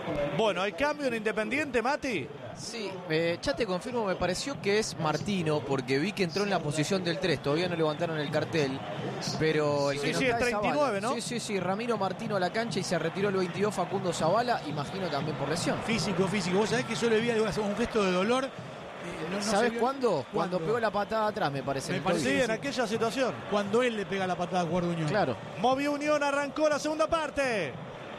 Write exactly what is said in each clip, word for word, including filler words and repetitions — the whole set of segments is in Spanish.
Bueno, ¿hay cambio en Independiente, Mati? Sí, eh, ya te confirmo, me pareció que es Martino, porque vi que entró en la posición del tres, todavía no levantaron el cartel, pero el sí, que no sí, está es treinta y nueve, Zavala. ¿no? Sí, sí, sí, Ramiro Martino a la cancha y se retiró el veintidós Facundo Zavala, imagino también por lesión. Físico, físico. Vos sabés que yo le vi algo, un gesto de dolor. Eh, no, no ¿Sabés vio... cuándo? Cuando pegó la patada atrás, me parece. Me parece Sí, que en sí. aquella situación. Cuando él le pega la patada a Guardo Unión. Claro. Movió Unión, arrancó la segunda parte.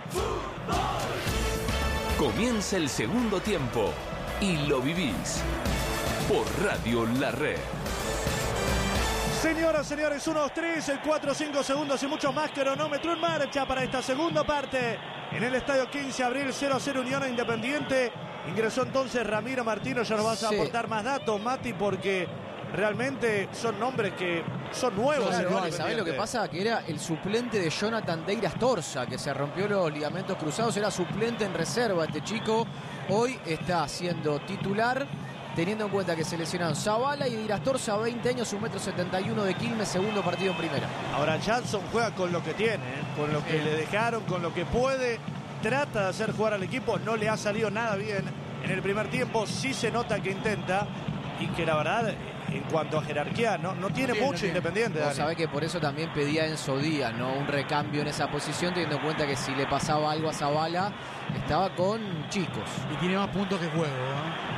Comienza el segundo tiempo y lo vivís por Radio La Red. Señoras, señores, uno, dos, tres, el cuatro, cinco segundos y mucho más. Cronómetro en marcha para esta segunda parte. En el estadio quince de abril, cero a cero Unión a Independiente. Ingresó entonces Ramiro Martino. Ya nos vas a Sí. aportar más datos, Mati, porque realmente son nombres que son nuevos. Claro, en vale, Independiente. ¿sabés lo que pasa? Que era el suplente de Jonathan Deiras Torza, que se rompió los ligamentos cruzados, era suplente en reserva este chico. Hoy está siendo titular, teniendo en cuenta que se lesionaron Zavala y Deiras Torza, veinte años, un metro setenta y uno de Quilmes, segundo partido en primera. Ahora Jansson juega con lo que tiene, ¿eh? Con lo que le dejaron, con lo que puede. Trata de hacer jugar al equipo, no le ha salido nada bien en el primer tiempo. Sí se nota que intenta y que la verdad, en cuanto a jerarquía, no, no tiene tiene, mucho no tiene. Independiente. Vos Dani. sabés que por eso también pedía Enzo Díaz, ¿no? Un recambio en esa posición, teniendo en cuenta que si le pasaba algo a Zavala, estaba con chicos. Y tiene más puntos que juego. ¿eh?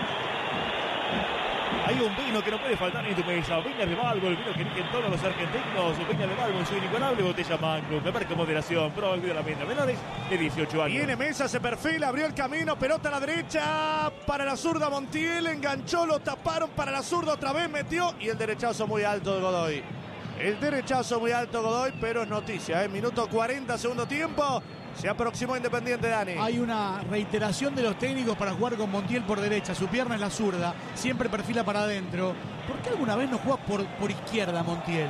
Hay un vino que no puede faltar en tu mesa. Viña de Balbo, el vino que eligen todos los argentinos. Viña de Balbo en su inigualable botella Magnum. Me marca moderación. Prohibido la venta a menores de dieciocho años. Viene Mesa, se perfila, abrió el camino, pelota a la derecha, para la zurda Montiel, enganchó, lo taparon para la zurda otra vez, metió y el derechazo muy alto de Godoy. El derechazo muy alto Godoy, pero es noticia, ¿eh? Minuto cuarenta, segundo tiempo, se aproximó Independiente, Dani. Hay una reiteración de los técnicos para jugar con Montiel por derecha. Su pierna es la zurda, siempre perfila para adentro. ¿Por qué alguna vez no juega por, por izquierda Montiel?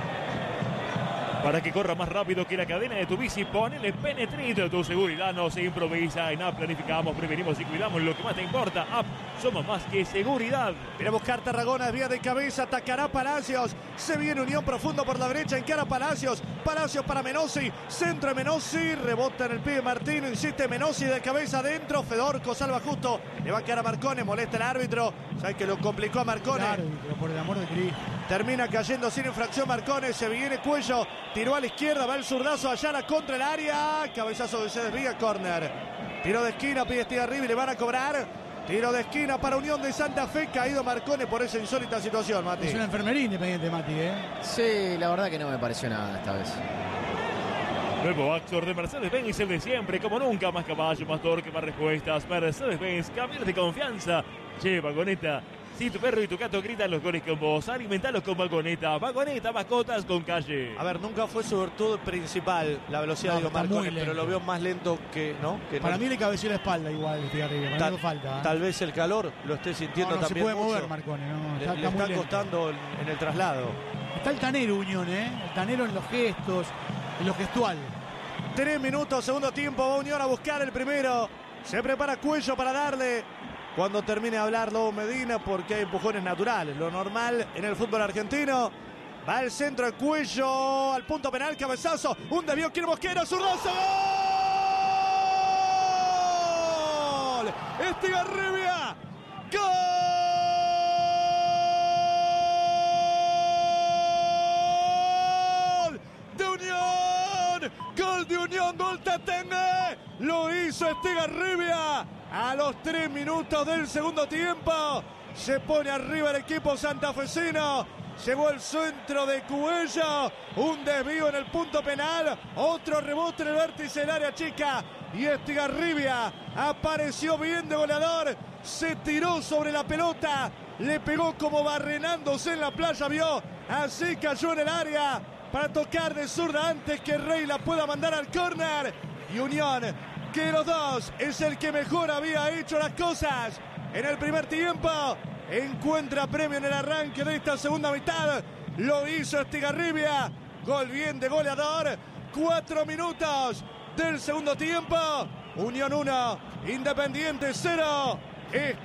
Para que corra más rápido que la cadena de tu bici, ponele Penetrito. Tu seguridad no se improvisa. En App planificamos, prevenimos y cuidamos lo que más te importa. App, somos más que seguridad. Viene a buscar Tarragona, vía de cabeza, atacará Palacios. Se viene Unión profundo por la derecha, encara Palacios. Palacios para Menossi, centro de Menossi, rebota en el pie de Martino, insiste Menossi de cabeza adentro. Fedorco salva justo, le va a quedar a Marcone, molesta el árbitro. Sabes que lo complicó a Marcone. El árbitro, por el amor de Cristo. Termina cayendo sin infracción Marcone, se viene Cuello, tiró a la izquierda, va el zurdazo allá la contra el área, cabezazo que se desvía, córner. Tiro de esquina, pide Estigarribia, le van a cobrar. Tiro de esquina para Unión de Santa Fe, caído Marcone por esa insólita situación, Mati. Es una enfermería Independiente, Mati, ¿eh? Sí, la verdad que no me pareció nada esta vez. Nuevo Axor de Mercedes-Benz, el de siempre, como nunca. Más caballo, más torque, más respuestas. Mercedes-Benz, cambios de confianza. Che, Vagoneta. Si tu perro y tu gato gritan los goles con vos, alimentalos con Vagoneta. Vagoneta, mascotas con calle. A ver, nunca fue su virtud principal la velocidad No, de está Marcone, muy pero lento. lo veo más lento que, ¿no? Que Para no. mí le cabeció la espalda igual, Estigarribia. Para tal, mí no falta. ¿eh? tal vez el calor lo esté no, sintiendo no se también puede mucho. mover Marcone, no, Le, está, le está muy está lento. costando en, en el traslado. Está el tanero Unión, ¿eh? El tanero en los gestos, en lo gestual. Tres minutos, segundo tiempo, va Unión a buscar el primero. Se prepara Cuello para darle. Cuando termine de hablar Lobo Medina, porque hay empujones naturales. Lo normal en el fútbol argentino. Va al centro de Cuello, al punto penal, cabezazo. Un desvío, quiere Mosquera, zurdazo. ¡Gol! Estigarribia. ¡Gol! ¡De Unión! ¡Gol de Unión! ¡Gol Tatengue! Lo hizo Estigarribia a los tres minutos del segundo tiempo. Se pone arriba el equipo santafesino. Llegó el centro de Cuello. Un desvío en el punto penal. Otro rebote en el vértice del área chica. Y Estigarribia apareció bien de goleador. Se tiró sobre la pelota. Le pegó como barrenándose en la playa, vio. Así cayó en el área para tocar de zurda antes que Rey la pueda mandar al córner. Y Unión, que de los dos es el que mejor había hecho las cosas en el primer tiempo, encuentra premio en el arranque de esta segunda mitad. Lo hizo Estigarribia. Gol bien de goleador. Cuatro minutos del segundo tiempo. Unión uno, Independiente cero.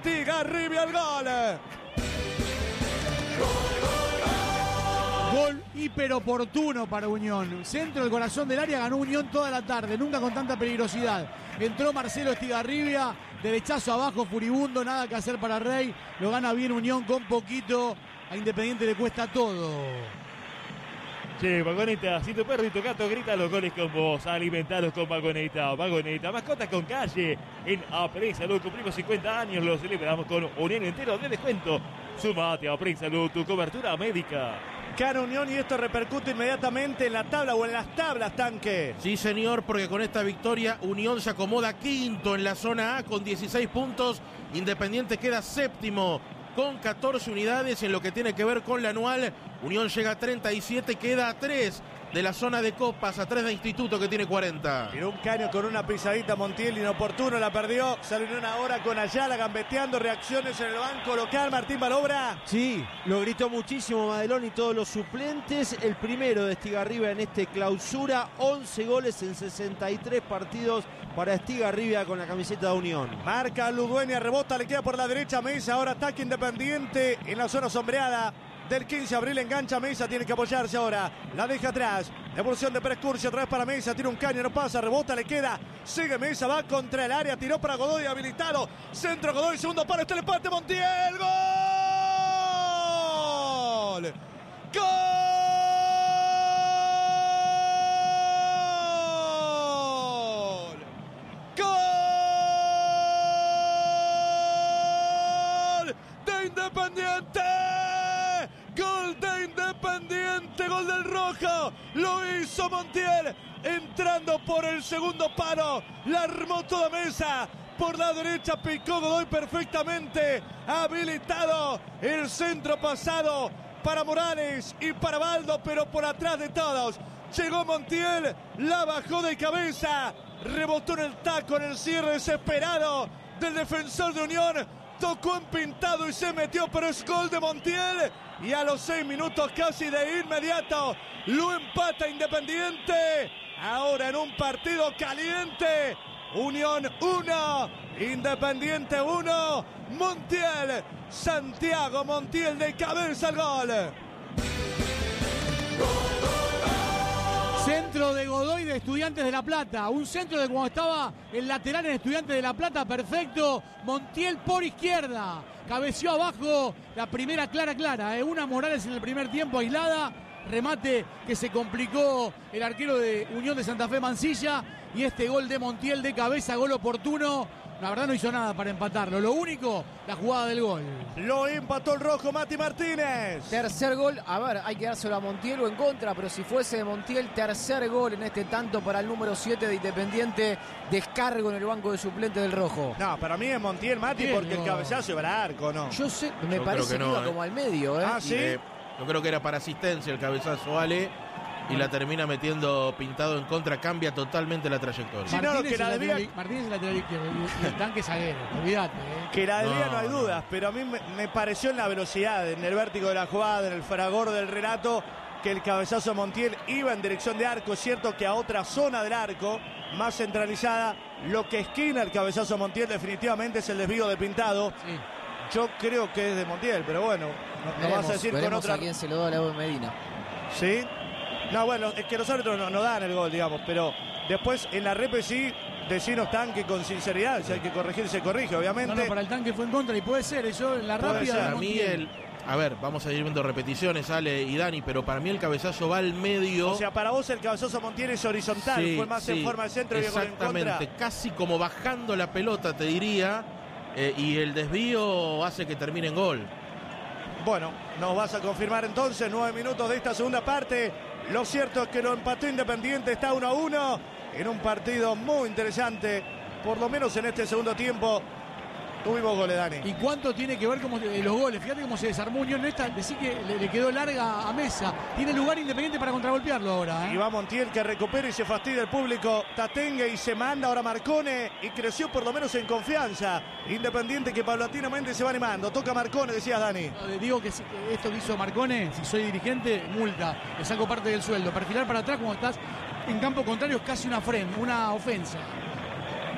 Estigarribia el gol. Gol hiperoportuno para Unión. Centro del corazón del área, ganó Unión toda la tarde, nunca con tanta peligrosidad. Entró Marcelo Estigarribia, derechazo abajo, furibundo, nada que hacer para Rey. Lo gana bien Unión con poquito. A Independiente le cuesta todo. Che, Vagoneta, si tu perro y tu gato grita los goles con vos, alimentalos con Vagoneta. Vagoneta, mascotas con calle. En Apren Salud cumplimos cincuenta años, lo celebramos con Unión entero de descuento. Sumate a Apren Salud, tu cobertura médica. Gana Unión y esto repercute inmediatamente en la tabla o en las tablas, Tanque. Sí, señor, porque con esta victoria Unión se acomoda quinto en la zona A con dieciséis puntos. Independiente queda séptimo con catorce unidades. En lo que tiene que ver con la anual, Unión llega a treinta y siete, queda a tres de la zona de copas, a tres de Instituto que tiene cuarenta. Tiró un caño con una pisadita Montiel, inoportuno, la perdió. Salió en una hora con Ayala gambeteando, reacciones en el banco local. Martín Barobra. Sí, lo gritó muchísimo Madelón y todos los suplentes. El primero de Estigarribia en este clausura, once goles en sesenta y tres partidos para Estigarribia con la camiseta de Unión. Marca Ludueña, rebota, le queda por la derecha Mesa, ahora ataque Independiente en la zona sombreada del quince de abril, engancha Mesa, tiene que apoyarse ahora, la deja atrás, devolución de Prescurcio, otra vez para Mesa, tira un caño, no pasa, rebota, le queda, sigue Mesa, va contra el área, tiró para Godoy, habilitado, centro Godoy, segundo palo, está el empate, Montiel, ¡gol! ¡Gol! ¡Gol! ¡De Independiente! Gol de Independiente, gol del Rojo, lo hizo Montiel, entrando por el segundo palo, la armó toda Mesa, por la derecha picó Godoy perfectamente, habilitado, el centro pasado para Morales y para Baldo, pero por atrás de todos, llegó Montiel, la bajó de cabeza, rebotó en el taco, en el cierre desesperado del defensor de Unión, tocó en pintado y se metió, pero es gol de Montiel. Y a los seis minutos casi de inmediato lo empata Independiente. Ahora en un partido caliente. Unión uno, Independiente uno. Montiel, Santiago Montiel de cabeza al gol. Centro de Godoy de Estudiantes de La Plata. Un centro de cuando estaba el lateral en Estudiantes de La Plata. Perfecto. Montiel por izquierda. Cabeció abajo. La primera clara, clara. ¿eh? Una Morales en el primer tiempo aislada. Remate que se complicó el arquero de Unión de Santa Fe, Mancilla. Y este gol de Montiel de cabeza, gol oportuno. La verdad no hizo nada para empatarlo. Lo único, la jugada del gol. Lo empató el Rojo, Mati Martínez. Tercer gol, a ver, hay que dárselo a Montiel o en contra, pero si fuese de Montiel, tercer gol en este tanto para el número siete de Independiente. Descargo en el banco de suplentes del Rojo. No, para mí es Montiel, Mati, Bien, porque no. el cabezazo iba al arco, ¿no? Yo sé, me Yo parece creo que, que no, iba ¿eh? como al medio, ¿eh? Ah, sí. Eh, yo creo que era para asistencia el cabezazo, Ale, y la termina metiendo pintado en contra, cambia totalmente la trayectoria. Sí, no, Martínez, que la el debía- lateral, Martínez el lateral izquierdo y el Tanque zaguero. Olvídate. ¿eh? Que la debía No, no hay no. dudas, pero a mí me, me pareció en la velocidad, en el vértigo de la jugada, en el fragor del relato, que el cabezazo de Montiel iba en dirección de arco. Es cierto que a otra zona del arco, más centralizada, lo que esquina el cabezazo de Montiel definitivamente es el desvío de Pintado. Sí. Yo creo que es de Montiel, pero bueno, no, no Veremos, vas a decir con veremos otra. a quién se lo da la de Medina. ¿Sí? No, bueno, es que los árbitros no, no dan el gol, digamos, pero después en la repe sí, decinos Tanque con sinceridad, si hay que corregir, se corrige, obviamente. No, no, para el Tanque fue en contra y puede ser eso en la Puede rápida. ser. de Para mí Montiel. el... A ver, vamos a ir viendo repeticiones, Ale y Dani, pero para mí el cabezazo va al medio. O sea, para vos el cabezazo Montiel es horizontal, Sí, fue más sí, en forma de centro y gol en exactamente, contra. casi como bajando la pelota, te diría, eh, y el desvío hace que termine en gol. Bueno, nos vas a confirmar entonces, nueve minutos de esta segunda parte. Lo cierto es que lo empató Independiente, está uno a uno en un partido muy interesante, por lo menos en este segundo tiempo. Tuvimos goles, Dani. ¿Y cuánto tiene que ver cómo, eh, los goles? Fíjate cómo se desarmó Unión. Esta, decí que le, le quedó larga a Mesa. Tiene lugar Independiente para contragolpearlo ahora. ¿eh? Y va Montiel que recupera y se fastidia el público. Tatengue y se manda ahora Marcone y creció por lo menos en confianza. Independiente que paulatinamente se va animando. Toca Marcone, decías, Dani. No, eh, digo que si- que esto que hizo Marcone, si soy dirigente, multa. Le saco parte del sueldo. Perfilar para atrás cuando estás en campo contrario es casi una fren, una ofensa.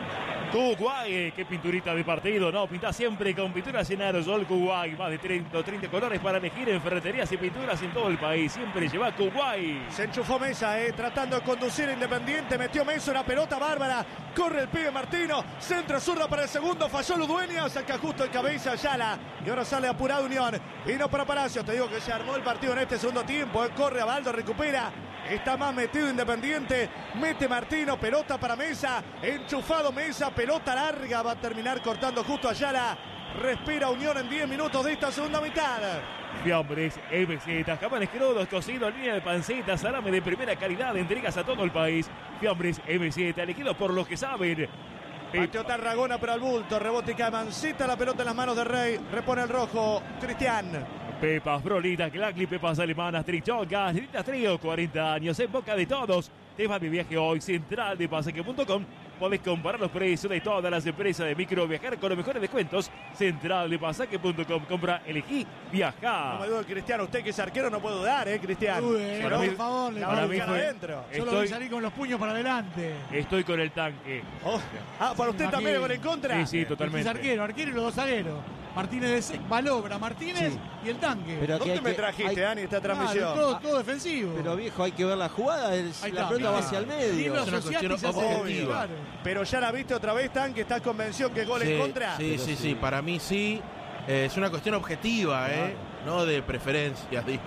Kuwait, qué pinturita de partido, ¿no? Pinta siempre con pinturas en aerosol Kuwait. Más de treinta, treinta colores para elegir en ferreterías y pinturas en todo el país. Siempre lleva Kuwait. Se enchufó Mesa, eh, tratando de conducir a Independiente. Metió Mesa una pelota bárbara. Corre el pibe Martino. Centro zurda para el segundo. Falló Ludueña. Saca justo el cabeza Ayala. Y ahora sale apurado Unión. Vino para Palacios. Te digo que se armó el partido en este segundo tiempo. Eh. Corre a Baldo, recupera. Está más metido Independiente. Mete Martino. Pelota para Mesa. Enchufado Mesa. Pelota larga. Va a terminar cortando justo Ayala. Respira Unión en diez minutos de esta segunda mitad. Fiambres, M Z, jamones crudos, cocidos, línea de panceta, salame de primera calidad, entregas a todo el país. Fiambres, M Z, elegidos por los que saben. Pateó Tarragona pero al bulto. Rebote y cae Mancita. La pelota en las manos de Rey. Repone el rojo. Cristian. Pepas, Brolitas, Glagli, pepas alemanas, trichocas, Litas Trío, cuarenta años en boca de todos. Te vas de viaje hoy, central de pasaje punto com. Podés comparar los precios de todas las empresas de micro viajar con los mejores descuentos. central de pasaje punto com. Compra, elegí, viajá. No me dudo, Cristiano. Usted que es arquero no puede dudar, ¿eh, Cristian? Uy, eh, Pero, por favor, le la para va a mí buscar fue- adentro. Solo Estoy- vi salir con los puños para adelante. Estoy con el tanque. Oh. Ah, para usted Imagínate. también con en contra. Sí, sí, Es totalmente. arquero, arquero y los dos zagueros. Martínez de Sec, Balobra, Martínez Sí. y el tanque. Pero aquí ¿Dónde hay me que- trajiste, hay- Dani, esta Claro, transmisión? todo, todo defensivo. Pero viejo, hay que ver la jugada. el- Ahí la está, pelota va mirá. hacia el Libre medio. Es una asociate y cuestión se hace- objetiva. claro. Pero ya la viste otra vez, Tan, que estás convencido que es gol Sí, en contra. sí, sí, sí, para mí sí. Eh, es una cuestión objetiva, ¿eh? No de preferencias, digo.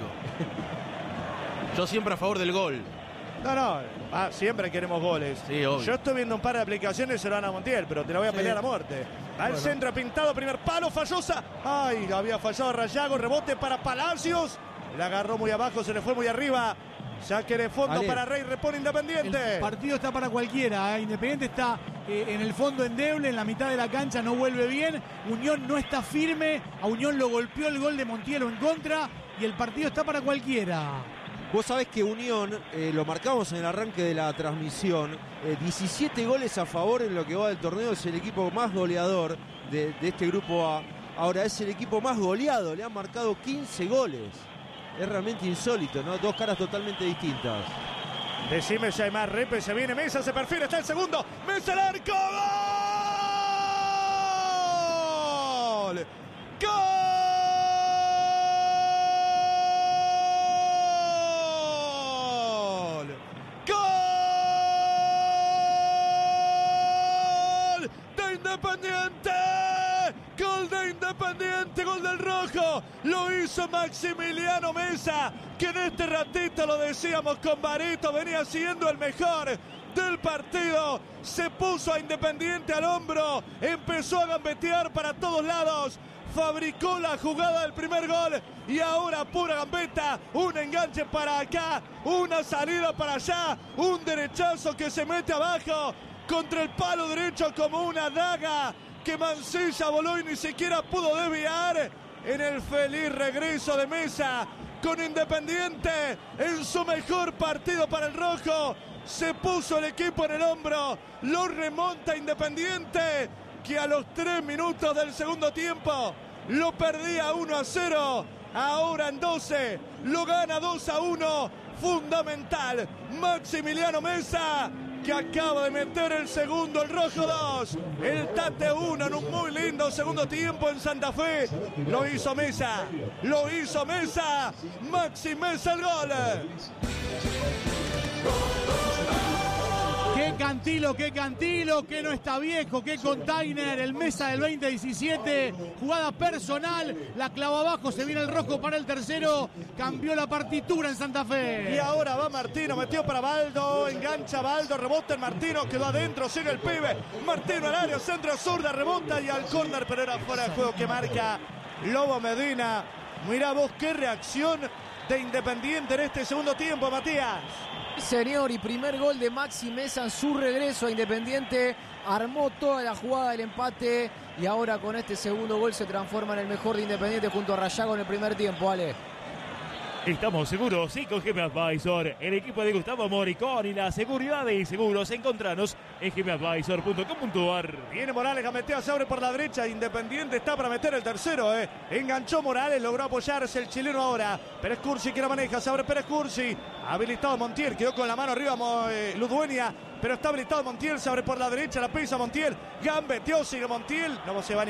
Yo siempre a favor del gol. No, no, ah, siempre queremos goles. Sí, obvio. Yo estoy viendo un par de aplicaciones, se lo van a Montiel, pero te la voy a Sí. pelear a muerte. Al centro pintado, primer palo, Fallosa. Ay, lo había fallado Rayago, rebote para Palacios. La agarró muy abajo, se le fue muy arriba. Saque de fondo Ale. para Rey, repone Independiente. El partido está para cualquiera. ¿eh? Independiente está eh, en el fondo endeble, en la mitad de la cancha no vuelve bien. Unión no está firme. A Unión lo golpeó el gol de Montielo en contra. Y el partido está para cualquiera. Vos sabés que Unión, eh, lo marcamos en el arranque de la transmisión, eh, diecisiete goles a favor en lo que va del torneo, es el equipo más goleador de, de este grupo A. Ahora es el equipo más goleado, le han marcado quince goles. Es realmente insólito, ¿no? Dos caras totalmente distintas. Decime si hay más repe, se viene Mesa, se perfila, está el segundo. Mesa al arco, ¡gol! ¡Gol! ¡Gol! ¡De Independiente! ¡Gol de Independiente! ¡Gol del Rojo! Lo hizo Maximiliano Mesa, que en este ratito lo decíamos con Barito, venía siendo el mejor del partido. Se puso a Independiente al hombro, empezó a gambetear para todos lados, fabricó la jugada del primer gol y ahora pura gambeta, un enganche para acá, una salida para allá, un derechazo que se mete abajo contra el palo derecho como una daga que Mancilla voló y ni siquiera pudo desviar. En el feliz regreso de Mesa con Independiente en su mejor partido para el Rojo, se puso el equipo en el hombro, lo remonta Independiente, que a los tres minutos del segundo tiempo lo perdía uno a cero, ahora en doce lo gana dos a uno, fundamental Maximiliano Mesa, que acaba de meter el segundo, el Rojo dos, el Tate uno en un muy lindo segundo tiempo en Santa Fe. Lo hizo Mesa, lo hizo Mesa, Maxi Mesa el gol. Qué Cantilo, qué Cantilo, que no está viejo, qué container, el Mesa del veinte diecisiete, jugada personal, la clava abajo, se viene el Rojo para el tercero, cambió la partitura en Santa Fe. Y ahora va Martino, metió para Baldo, engancha Baldo, rebota el Martino, quedó adentro, sigue el pibe, Martino al área, centro zurda, rebota y al córner, pero era fuera de juego que marca Lobo Medina. Mirá vos qué reacción de Independiente en este segundo tiempo, Matías. Señor, y primer gol de Maxi Mesa en su regreso a Independiente. Armó toda la jugada del empate y ahora con este segundo gol se transforma en el mejor de Independiente junto a Rayago en el primer tiempo, Ale. Estamos seguros, sí, con G M Advisor, el equipo de Gustavo Moricón y la seguridad de seguros. Encontranos en g m advisor punto com punto a r. Viene Morales, gametea, se abre por la derecha. Independiente está para meter el tercero. Eh. Enganchó Morales, logró apoyarse el chileno ahora. Pérez Cursi que la maneja, se abre Pérez Cursi. Habilitado Montiel, quedó con la mano arriba eh, Ludueña. pero está habilitado Montiel, se abre por la derecha, la pisa Montiel, gambeteó, sigue Montiel, no se va